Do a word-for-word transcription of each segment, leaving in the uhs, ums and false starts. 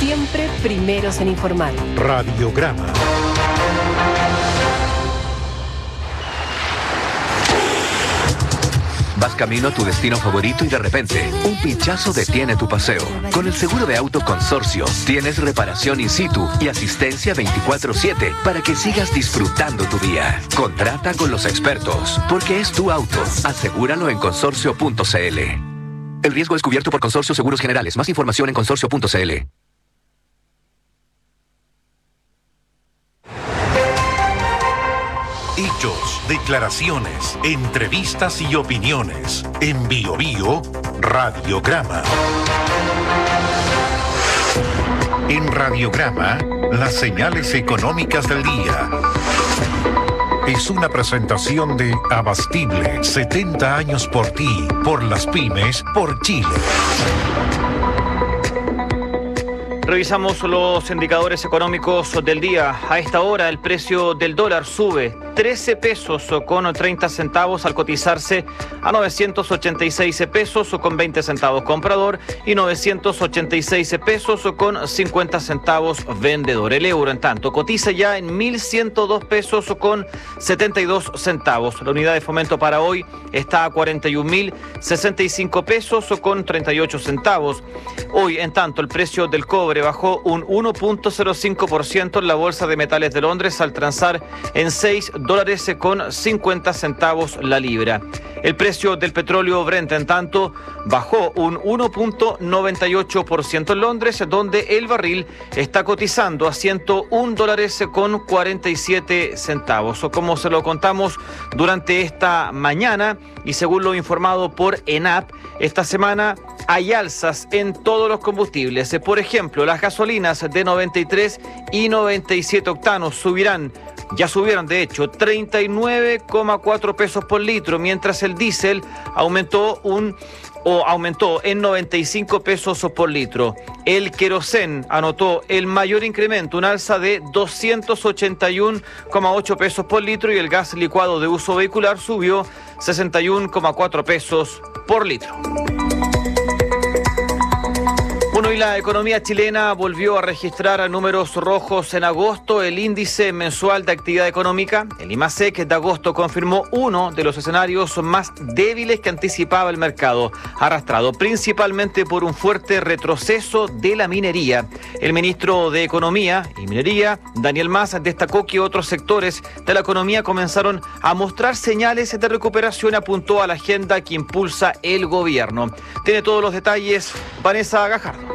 Siempre primeros en informar. Radiograma. Vas camino a tu destino favorito y de repente, un pinchazo detiene tu paseo. Con el seguro de auto Consorcio, tienes reparación in situ y asistencia veinticuatro siete para que sigas disfrutando tu día. Contrata con los expertos, porque es tu auto. Asegúralo en consorcio punto c l. El riesgo es cubierto por Consorcio Seguros Generales. Más información en consorcio punto c l. Hechos, declaraciones, entrevistas y opiniones. En Bio Bio, Radiograma. En Radiograma, las señales económicas del día. Es una presentación de Abastible, setenta años por ti, por las pymes, por Chile. Revisamos los indicadores económicos del día. A esta hora el precio del dólar sube trece pesos con treinta centavos al cotizarse a novecientos ochenta y seis pesos con veinte centavos comprador y novecientos ochenta y seis pesos con cincuenta centavos vendedor. El euro, en tanto, cotiza ya en mil ciento dos pesos con setenta y dos centavos. La unidad de fomento para hoy está a cuarenta y un mil sesenta y cinco pesos con treinta y ocho centavos. Hoy, en tanto, el precio del cobre bajó un uno punto cero cinco por ciento en la Bolsa de Metales de Londres al transar en seis dólares con cincuenta centavos la libra. El precio del petróleo Brent, en tanto, bajó un uno punto noventa y ocho por ciento en Londres, donde el barril está cotizando a ciento un dólares con cuarenta y siete centavos. O como se lo contamos durante esta mañana, y según lo informado por ENAP, esta semana hay alzas en todos los combustibles. Por ejemplo, las gasolinas de noventa y tres y noventa y siete octanos subirán, ya subieron de hecho, treinta y nueve coma cuatro pesos por litro, mientras el diésel aumentó un o aumentó en noventa y cinco pesos por litro. El querosén anotó el mayor incremento, un alza de doscientos ochenta y uno coma ocho pesos por litro, y el gas licuado de uso vehicular subió sesenta y uno coma cuatro pesos por litro. Bueno, y la economía chilena volvió a registrar números rojos en agosto. El índice mensual de actividad económica, el IMASEC, de agosto confirmó uno de los escenarios más débiles que anticipaba el mercado, arrastrado principalmente por un fuerte retroceso de la minería. El ministro de Economía y Minería, Daniel Mas, destacó que otros sectores de la economía comenzaron a mostrar señales de recuperación y apuntó a la agenda que impulsa el gobierno. Tiene todos los detalles Vanessa Gajardo.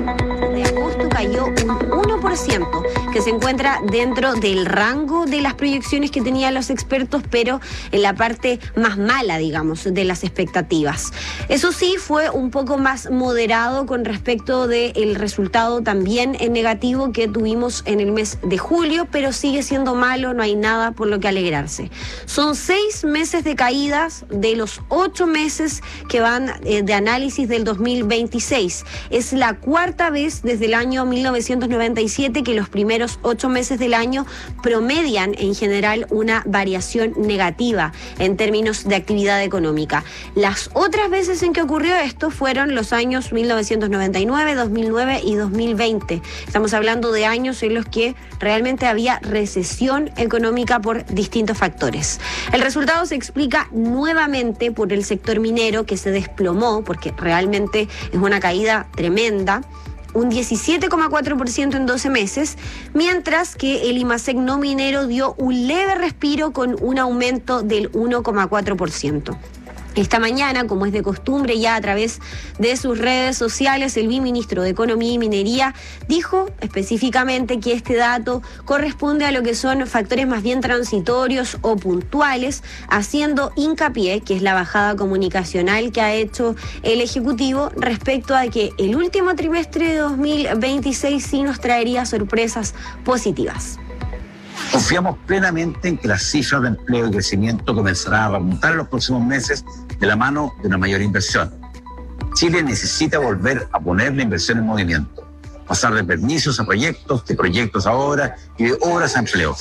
De agosto cayó un uno por ciento, que se encuentra dentro del rango de las proyecciones que tenían los expertos, pero en la parte más mala, digamos, de las expectativas. Eso sí, fue un poco más moderado con respecto del resultado también en negativo que tuvimos en el mes de julio, pero sigue siendo malo, no hay nada por lo que alegrarse. Son seis meses de caídas de los ocho meses que van eh, de análisis del dos mil veintiséis. Es la cuarta vez desde el año mil novecientos noventa y siete que los primeros ocho meses del año promedian en general una variación negativa en términos de actividad económica. Las otras veces en que ocurrió esto fueron los años mil novecientos noventa y nueve, dos mil nueve y dos mil veinte. Estamos hablando de años en los que realmente había recesión económica por distintos factores. El resultado se explica nuevamente por el sector minero, que se desplomó porque realmente es una caída tremenda, un diecisiete coma cuatro por ciento en doce meses, mientras que el IMASEC no minero dio un leve respiro con un aumento del uno coma cuatro por ciento. Esta mañana, como es de costumbre ya a través de sus redes sociales, el viceministro de Economía y Minería dijo específicamente que este dato corresponde a lo que son factores más bien transitorios o puntuales, haciendo hincapié que es la bajada comunicacional que ha hecho el Ejecutivo respecto a que el último trimestre de dos mil veintiséis sí nos traería sorpresas positivas. Confiamos plenamente en que las cifras de empleo y crecimiento comenzarán a remontar en los próximos meses de la mano de una mayor inversión. Chile necesita volver a poner la inversión en movimiento, pasar de permisos a proyectos, de proyectos a obras y de obras a empleo.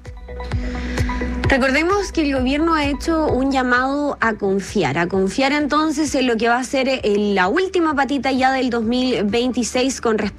Recordemos que el gobierno ha hecho un llamado a confiar, a confiar entonces en lo que va a ser la última patita ya del dos mil veintiséis con respecto